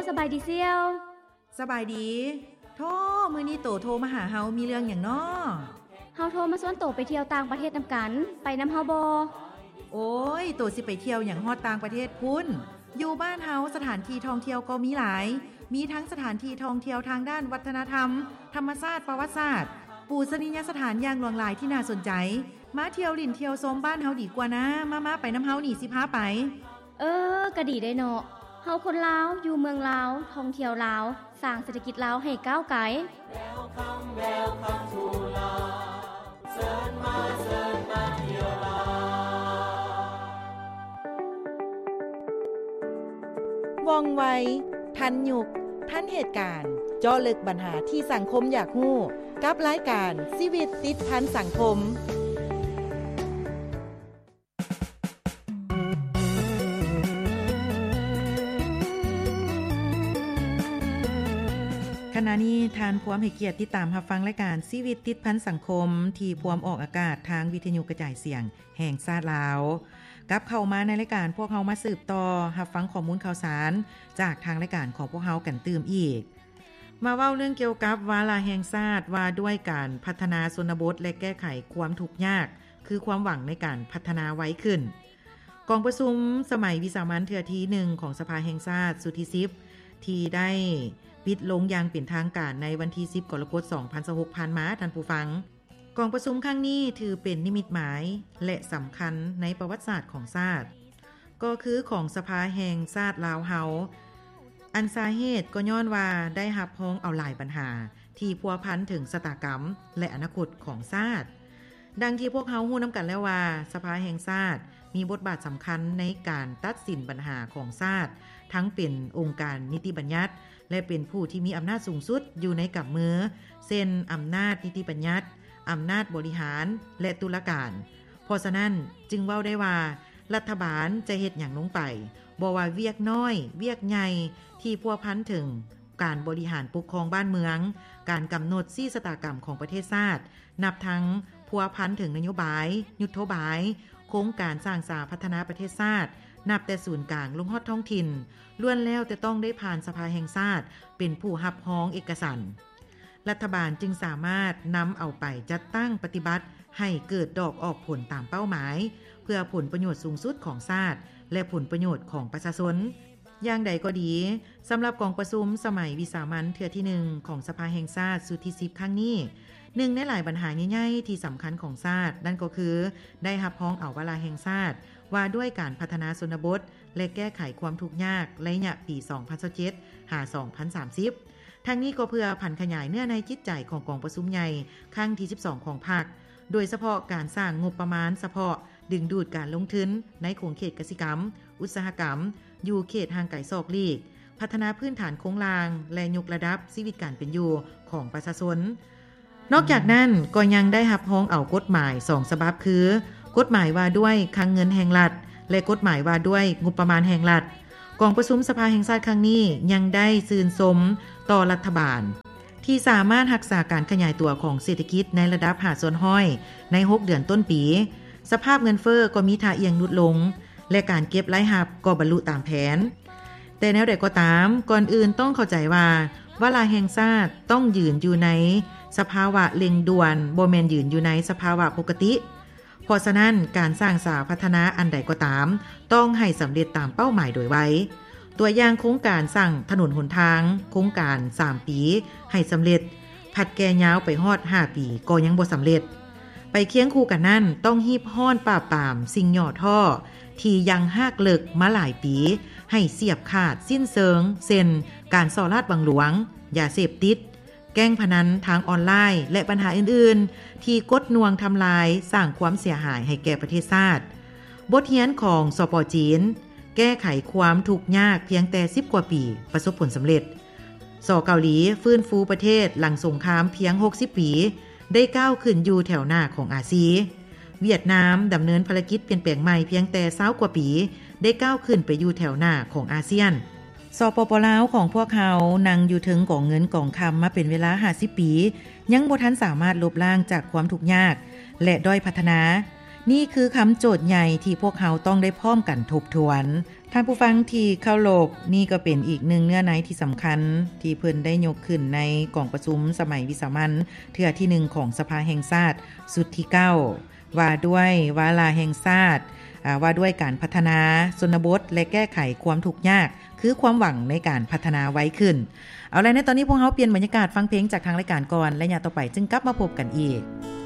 สบายดีเซี่ยวสบายดีโทมื้อนี้โตโทรมาหาเฮามีเรื่องหยังน้อเฮาโทรมาชวนโตไปเที่ยวต่างประเทศนำกันไปนำเฮาบ่โอ้ยโตสิไปเที่ยวหยังฮอดต่างประเทศพุ่นอยู่บ้านเฮาสถานที่ท่องเที่ยวก็มีหลายมีทั้งสถานที่ท่องเที่ยวทางด้านวัฒนธรรมธรรมชาติประวัติศาสตร์ปูชนียสถานอย่างหลวงหลายที่น่าสนใจมาเที่ยวลิ่นเที่ยวชมบ้านเฮาดีกว่านะมาไปนำเฮานี่สิพาไปก็ดีได้เนาะเฮาคนลาวอยู่เมืองลาวท่องเที่ยวลาวสร้างเศรษฐกิจลาวให้ก้าวไกลว่องไวทันยุคทันเหตุการณ์เจาะลึกปัญหาที่สังคมอยากรู้กับรายการชีวิตติดพันสังคมขณะนี้ทานพวมให้เกียรติติดตามรับฟังรายการชีวิตติดพันสังคมที่พวมออกอากาศทางวิทยุกระจายเสียงแห่งชาติลาวกับเข้ามาในรายการพวกเฮามาสืบต่อรับฟังข้อมูลข่าวสารจากทางรายการของพวกเฮากันตื่มอีกมาเว้าเรื่องเกี่ยวกับวาระแห่งชาติว่าด้วยการพัฒนาชนบทและแก้ไขความทุกข์ยากคือความหวังในการพัฒนาไว้ขึ้นกองประชุมสมัยวิสามัญเทื่อที่1ของสภาแห่งชาติสุดที่10ที่ได้ปิดลงอย่างเป็นทางการในวันที่10กรกฎาคม2026ผ่านมาท่านผู้ฟังกองประชุมครั้งนี้ถือเป็นนิมิตหมายและสำคัญในประวัติศาสตร์ของชาติก็คือของสภาแห่งชาติลาวเฮาอันสาเหตุก็ย้อนว่าได้รับพ้องเอาหลายปัญหาที่พัวพันถึงชะตากรรมและอนาคตของชาติดังที่พวกเฮาฮู้นํากันแล้วว่าสภาแห่งชาติมีบทบาทสำคัญในการตัดสินปัญหาของชาติทั้งเป็นองค์การนิติบัญญัติและเป็นผู้ที่มีอำนาจสูงสุดอยู่ในกำมือเช่นอำนาจนิติบัญญัติอำนาจบริหารและตุลาการเพราะฉะนั้นจึงเว้าได้ว่ารัฐบาลจะเฮ็ดหยังลงไปบ่ว่าเวียกน้อยเวียกใหญ่ที่พัวพันถึงการบริหารปกครองบ้านเมืองการกำหนดชะตากรรมของประเทศชาตินับทั้งพัวพันถึงนโยบายยุทโธบายโครงการสร้างสาพัฒนาประเทศชาตินับแต่ศูนย์กลางลงฮอดท้องถิ่นล้วนแล้วแต่ต้องได้ผ่านสภาแห่งชาติเป็นผู้รับร้องเอกสารรัฐบาลจึงสามารถนำเอาไปจัดตั้งปฏิบัติให้เกิดดอกออกผลตามเป้าหมายเพื่อผลประโยชน์สูงสุดของชาติและผลประโยชน์ของประชาชนอย่างใดก็ดีสำหรับกองประชุมสมัยวิสามัญเทื่อที่1ของสภาแห่งชาติสุดที่10ครั้งนี้หนึ่งในหลายปัญหาใหญ่ๆที่สำคัญของชาตินั่นก็คือได้รับพ้องเอาวาระแห่งชาติว่าด้วยการพัฒนาชนบทและแก้ไขความทุกข์ยากระยะปี 2027 หา 2030 ทั้งนี้ก็เพื่อผันขยายเนื้อในจิตใจของกองประชุมใหญ่ครั้งที่12ของพรรคโดยเฉพาะการสร้างงบประมาณเฉพาะดึงดูดการลงทุนในโครงเขตกสิกรรมอุตสาหกรรมอยู่เขตห่างไกลซอกลีกพัฒนาพื้นฐานโครงลางและยกระดับชีวิตการเป็นอยู่ของประชาชนนอกจากนั้นก็ยังได้รับร้องเอากฎหมาย2ฉบับคือกฎหมายว่าด้วยคลังเงินแห่งรัฐและกฎหมายว่าด้วยงบประมาณแห่งรัฐกองประชุมสภาแห่งชาติครั้งนี้ยังได้ชื่นชมต่อรัฐบาลที่สามารถรักษาการขยายตัวของเศรษฐกิจในระดับ5ส่วนห้อยใน6เดือนต้นปีสภาพเงินเฟ้อก็มีท่าเอียงลดลงและการเก็บรายรับก็บรรลุตามแผนแต่แนวใดก็ตามก่อนอื่นต้องเข้าใจว่าวาระแห่งชาติต้องยืนอยู่ในสภาวะเร่งด่วนบ่แม่นยืนอยู่ในสภาวะปกติเพราะฉะนั้นการสร้างสาพัฒนาอันใดก็ตามต้องให้สำเร็จตามเป้าหมายโดยไวตัวอย่างโครงการสร้างถนนหนทางโครงการ3ปีให้สำเร็จผัดแก่ยาวไปฮอด5ปีก็ยังบ่สำเร็จไปเคียงคู่กันนั้นต้องฮีบฮ้อนปราบปรามสิ่งย่อท่อที่ยังหากเลิกมาหลายปีให้เสียบขาดสิ้นเซิงเช่นการส่อราดบังหลวงยาเสพติดแกล้งพนันทางออนไลน์และปัญหาอื่นๆที่กดน่วงทำลายสร้างความเสียหายให้แก่ประเทศชาติบทเรียนของสป.จีนแก้ไขความทุกข์ยากเพียงแต่10กว่าปีประสบผลสำเร็จส.เกาหลีฟื้นฟูประเทศหลังสงครามเพียง60ปีได้ก้าวขึ้นอยู่แถวหน้าของอาเซียนเวียดนามดำเนินภารกิจเปลี่ยนแปลงใหม่เพียงแต่20กว่าปีได้ก้าวขึ้นไปอยู่แถวหน้าของอาเซียนสปป.ลาวของพวกเขานั่งอยู่ถึงกองเงินกองคำมาเป็นเวลา50ปียังบ่ทันสามารถลบล้างจากความทุกข์ยากและด้อยพัฒนานี่คือคำโจทย์ใหญ่ที่พวกเขาต้องได้พร้อมกันทบทวนท่านผู้ฟังที่เข้ารพนี่ก็เป็นอีกหนึ่งเนื้อในที่สำคัญที่เพิ่นได้ยกขึ้นในกองประชุมสมัยวิสามัญเทื่อที่1ของสภาแห่งชาติสุดที่9ว่าด้วยวาระแห่งชาติว่าด้วยการพัฒนาชนบทและแก้ไขความทุกข์ยากคือความหวังในการพัฒนาไว้ขึ้นเอาล่ะในตอนนี้พวกเราเปลี่ยนบรรยากาศฟังเพลงจากทางรายการก่อนและอย่าต่อไปจึงกลับมาพบกันอีก